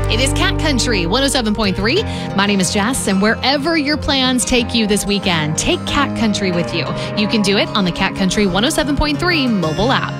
It is Cat Country 107.3. My name is Jess, and wherever your plans take you this weekend, take Cat Country with you. You can do it on the Cat Country 107.3 mobile app.